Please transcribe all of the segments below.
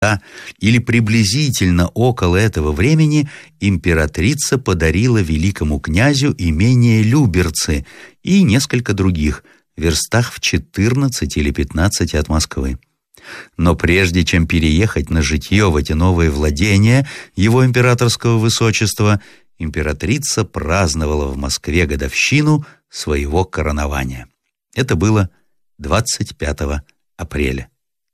или приблизительно около этого времени императрица подарила великому князю имение Люберцы и несколько других, в верстах в 14 или 15 от Москвы. Но прежде чем переехать на житье в эти новые владения его императорского высочества, императрица праздновала в Москве годовщину своего коронования. Это было 25 апреля.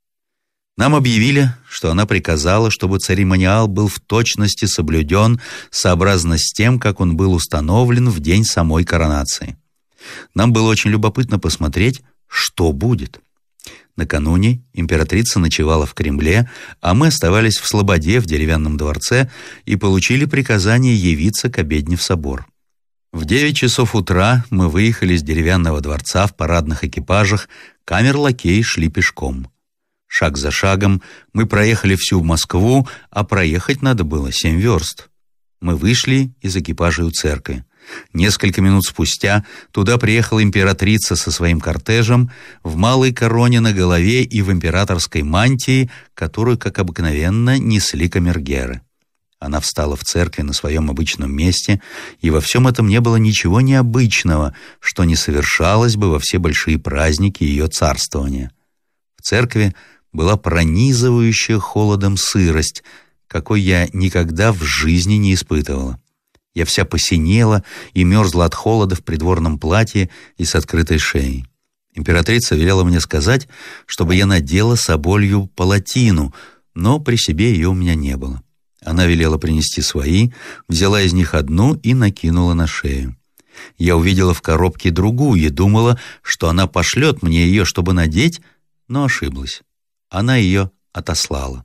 Нам объявили, что она приказала, чтобы церемониал был в точности соблюден сообразно с тем, как он был установлен в день самой коронации. Нам было очень любопытно посмотреть, что будет. Накануне императрица ночевала в Кремле, а мы оставались в Слободе, в деревянном дворце, и получили приказание явиться к обедне в собор. В 9 часов утра мы выехали из деревянного дворца в парадных экипажах, камер-лакеи шли пешком. Шаг за шагом мы проехали всю Москву, а проехать надо было 7 верст. Мы вышли из экипажей у церкви. Несколько минут спустя туда приехала императрица со своим кортежем в малой короне на голове и в императорской мантии, которую, как обыкновенно, несли камергеры. Она встала в церкви на своем обычном месте, и во всем этом не было ничего необычного, что не совершалось бы во все большие праздники ее царствования. В церкви была пронизывающая холодом сырость, какой я никогда в жизни не испытывала. Я вся посинела и мерзла от холода в придворном платье и с открытой шеей. Императрица велела мне сказать, чтобы я надела соболью палатину, но при себе ее у меня не было. Она велела принести свои, взяла из них одну и накинула на шею. Я увидела в коробке другую и думала, что она пошлет мне ее, чтобы надеть, но ошиблась. Она ее отослала.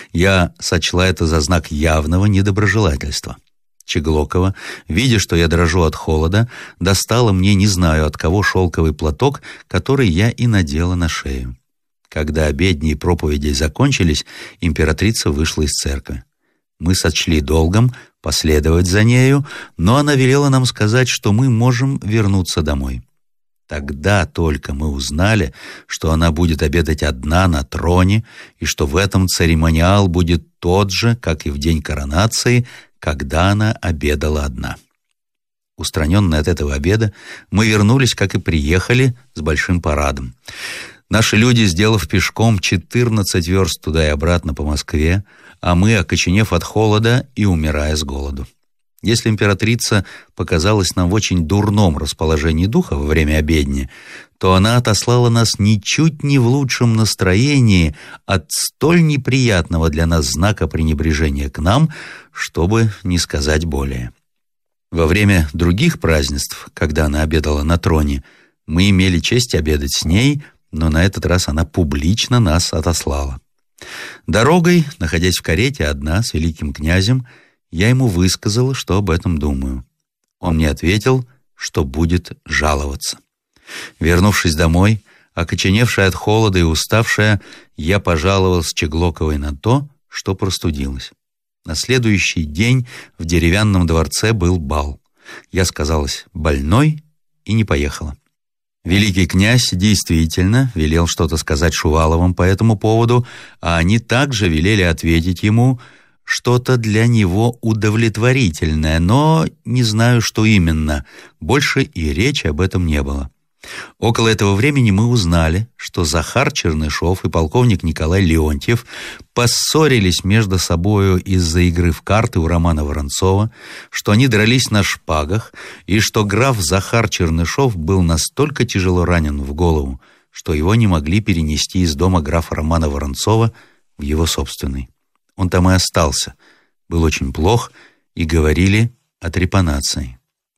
Я сочла это за знак явного недоброжелательства. Чеглокова, видя, что я дрожу от холода, достала мне не знаю от кого шелковый платок, который я и надела на шею. Когда обедни и проповеди закончились, императрица вышла из церкви. Мы сочли долгом последовать за нею, но она велела нам сказать, что мы можем вернуться домой. Тогда только мы узнали, что она будет обедать одна на троне, и что в этом церемониал будет тот же, как и в день коронации, когда она обедала одна. Устраненные от этого обеда, мы вернулись, как и приехали, с большим парадом. Наши люди, сделав пешком 14 верст туда и обратно по Москве, а мы, окоченев от холода и умирая с голоду. Если императрица показалась нам в очень дурном расположении духа во время обедни, то она отослала нас ничуть не в лучшем настроении от столь неприятного для нас знака пренебрежения к нам, чтобы не сказать более. Во время других празднеств, когда она обедала на троне, мы имели честь обедать с ней, но на этот раз она публично нас отослала. Дорогой, находясь в карете одна с великим князем, я ему высказала, что об этом думаю. Он мне ответил, что будет жаловаться. Вернувшись домой, окоченевшая от холода и уставшая, я пожаловалась Чеглоковой на то, что простудилась. На следующий день в деревянном дворце был бал. Я сказалась больной и не поехала. Великий князь действительно велел что-то сказать Шуваловым по этому поводу, а они также велели ответить ему что-то для него удовлетворительное, но не знаю, что именно. Больше и речи об этом не было. Около этого времени мы узнали, что Захар Чернышов и полковник Николай Леонтьев поссорились между собою из-за игры в карты у Романа Воронцова, что они дрались на шпагах, и что граф Захар Чернышов был настолько тяжело ранен в голову, что его не могли перенести из дома графа Романа Воронцова в его собственный. Он там и остался, был очень плох, и говорили о трепанации.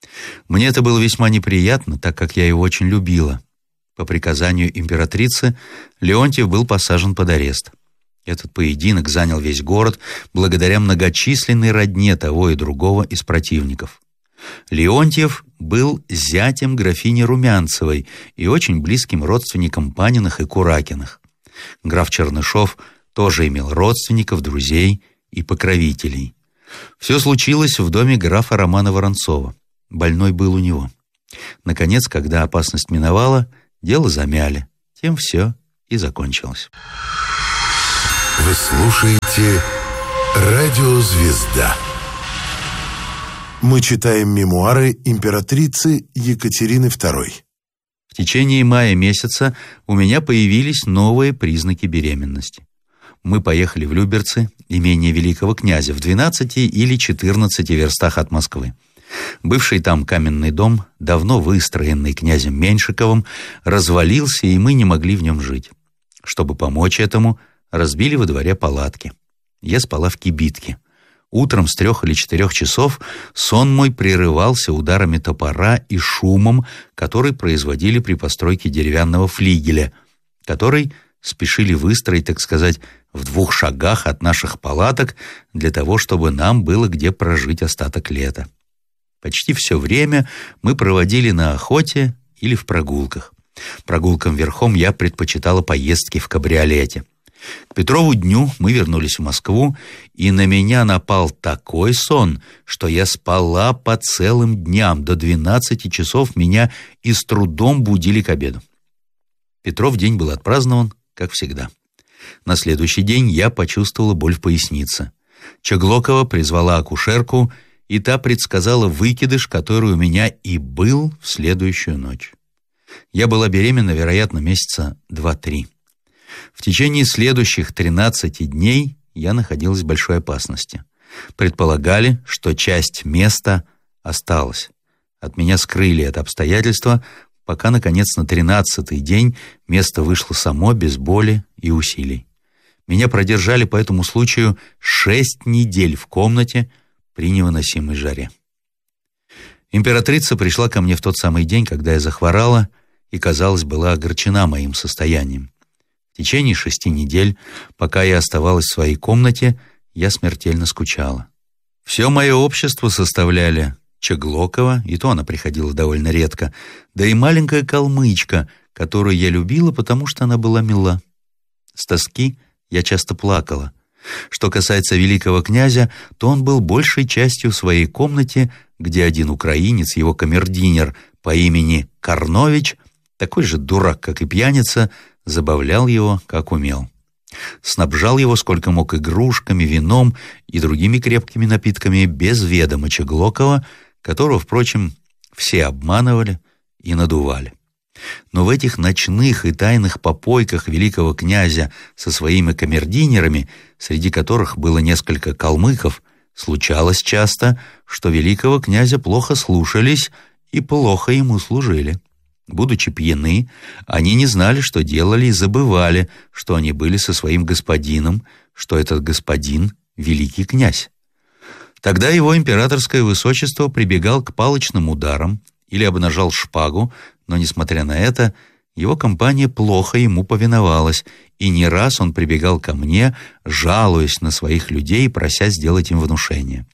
Мне это было весьма неприятно, так как я его очень любила. По приказанию императрицы Леонтьев был посажен под арест. Этот поединок занял весь город благодаря многочисленной родне того и другого из противников. Леонтьев был зятем графини Румянцевой и очень близким родственником Паниных и Куракиных. Граф Чернышов тоже имел родственников, друзей и покровителей. Все случилось в доме графа Романа Воронцова. Больной был у него. Наконец, когда опасность миновала, дело замяли. Тем все и закончилось. Вы слушаете «Радио Звезда». Мы читаем мемуары императрицы Екатерины II. В течение мая месяца у меня появились новые признаки беременности. Мы поехали в Люберцы, имение великого князя, в 12 или 14 верстах от Москвы. Бывший там каменный дом, давно выстроенный князем Меньшиковым, развалился, и мы не могли в нем жить. Чтобы помочь этому, разбили во дворе палатки. Я спала в кибитке. Утром с 3 или 4 часов сон мой прерывался ударами топора и шумом, который производили при постройке деревянного флигеля, который спешили выстроить, так сказать, в 2 шагах от наших палаток для того, чтобы нам было где прожить остаток лета. Почти все время мы проводили на охоте или в прогулках. Прогулкам верхом я предпочитала поездки в кабриолете. К Петрову дню мы вернулись в Москву, и на меня напал такой сон, что я спала по целым дням. До 12 часов меня и с трудом будили к обеду. Петров день был отпразднован, как всегда. На следующий день я почувствовала боль в пояснице. Чаглокова призвала акушерку, и та предсказала выкидыш, который у меня и был в следующую ночь. Я была беременна, вероятно, месяца 2-3. В течение следующих 13 дней я находилась в большой опасности. Предполагали, что часть места осталась. От меня скрыли это обстоятельство, пока, наконец, на 13-й день место вышло само, без боли и усилий. Меня продержали по этому случаю 6 недель в комнате при невыносимой жаре. Императрица пришла ко мне в тот самый день, когда я захворала, и, казалось, была огорчена моим состоянием. В течение 6 недель, пока я оставалась в своей комнате, я смертельно скучала. Все мое общество составляли Чаглокова, и то она приходила довольно редко, да и маленькая калмычка, которую я любила, потому что она была мила. С тоски я часто плакала. Что касается великого князя, то он был большей частью в своей комнате, где один украинец, его камердинер по имени Карнович, такой же дурак, как и пьяница, забавлял его, как умел. Снабжал его сколько мог игрушками, вином и другими крепкими напитками без ведома Чаглокова, которого, впрочем, все обманывали и надували. Но в этих ночных и тайных попойках великого князя со своими камердинерами, среди которых было несколько калмыков, случалось часто, что великого князя плохо слушались и плохо ему служили. Будучи пьяны, они не знали, что делали, и забывали, что они были со своим господином, что этот господин — великий князь. Тогда его императорское высочество прибегал к палочным ударам или обнажал шпагу, но, несмотря на это, его компания плохо ему повиновалась, и не раз он прибегал ко мне, жалуясь на своих людей, прося сделать им внушение.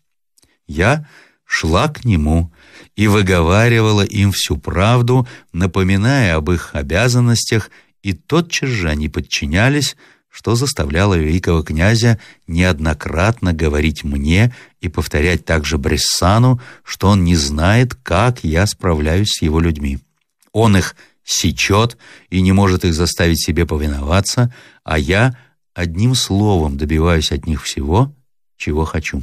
Я шла к нему и выговаривала им всю правду, напоминая об их обязанностях, и тотчас же они подчинялись, что заставляло великого князя неоднократно говорить мне и повторять также Брессану, что он не знает, как я справляюсь с его людьми. Он их сечет и не может их заставить себе повиноваться, а я одним словом добиваюсь от них всего, чего хочу.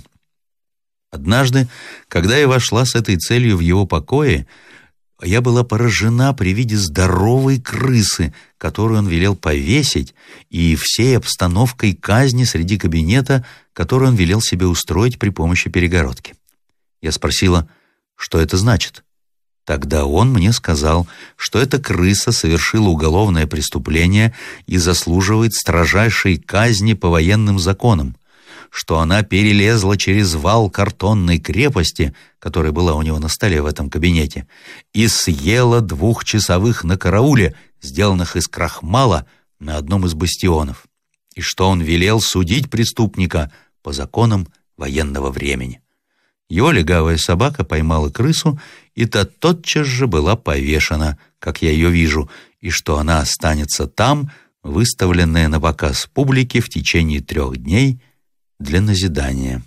Однажды, когда я вошла с этой целью в его покои, я была поражена при виде здоровой крысы, которую он велел повесить, и всей обстановкой казни среди кабинета, которую он велел себе устроить при помощи перегородки. Я спросила, что это значит. Тогда он мне сказал, что эта крыса совершила уголовное преступление и заслуживает строжайшей казни по военным законам, что она перелезла через вал картонной крепости, которая была у него на столе в этом кабинете, и съела 2-часовых на карауле, сделанных из крахмала на одном из бастионов, и что он велел судить преступника по законам военного времени. Его легавая собака поймала крысу, и та тотчас же была повешена, как я ее вижу, и что она останется там, выставленная на показ публике в течение 3 дней для назидания.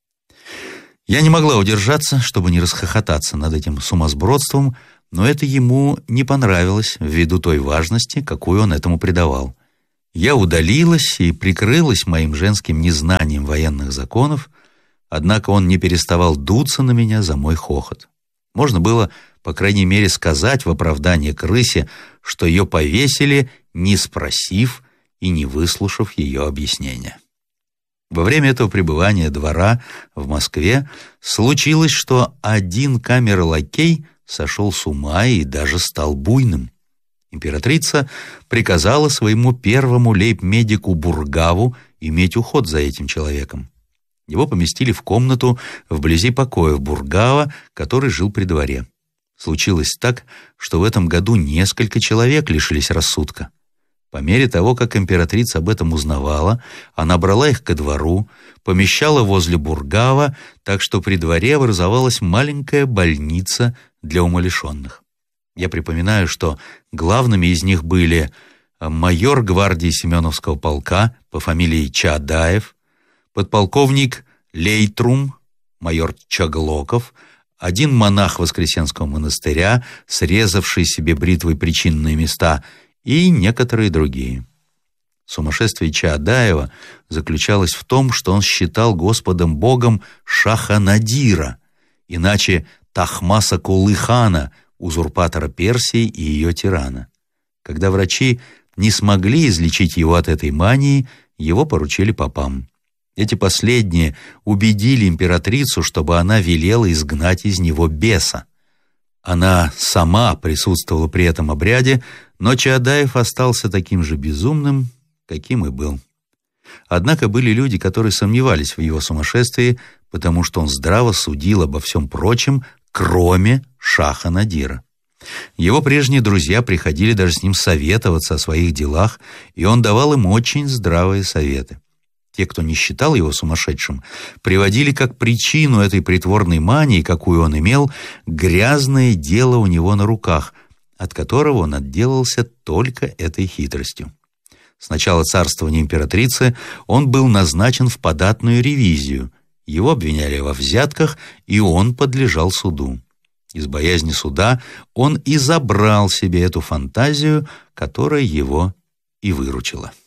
Я не могла удержаться, чтобы не расхохотаться над этим сумасбродством, но это ему не понравилось ввиду той важности, какую он этому придавал. Я удалилась и прикрылась моим женским незнанием военных законов, однако он не переставал дуться на меня за мой хохот. Можно было, по крайней мере, сказать в оправдание крысе, что ее повесили, не спросив и не выслушав ее объяснения. Во время этого пребывания двора в Москве случилось, что один камер-лакей сошел с ума и даже стал буйным. Императрица приказала своему первому лейб-медику Бургаву иметь уход за этим человеком. Его поместили в комнату вблизи покоев Бургава, который жил при дворе. Случилось так, что в этом году несколько человек лишились рассудка. По мере того, как императрица об этом узнавала, она брала их ко двору, помещала возле Бургава, так что при дворе образовалась маленькая больница для умалишенных. Я припоминаю, что главными из них были майор гвардии Семеновского полка по фамилии Чаадаев, подполковник Лейтрум, майор Чаглоков, один монах Воскресенского монастыря, срезавший себе бритвой причинные места, и некоторые другие. Сумасшествие Чаадаева заключалось в том, что он считал Господом Богом Шаха Надира, иначе Тахмаса Кулы-хана, узурпатора Персии и ее тирана. Когда врачи не смогли излечить его от этой мании, его поручили попам. Эти последние убедили императрицу, чтобы она велела изгнать из него беса. Она сама присутствовала при этом обряде, но Чаадаев остался таким же безумным, каким и был. Однако были люди, которые сомневались в его сумасшествии, потому что он здраво судил обо всем прочем, кроме Шаха Надира. Его прежние друзья приходили даже с ним советоваться о своих делах, и он давал им очень здравые советы. Те, кто не считал его сумасшедшим, приводили как причину этой притворной мании, какую он имел, грязное дело у него на руках, от которого он отделался только этой хитростью. С начала царствования императрицы он был назначен в податную ревизию, его обвиняли во взятках, и он подлежал суду. Из боязни суда он и забрал себе эту фантазию, которая его и выручила.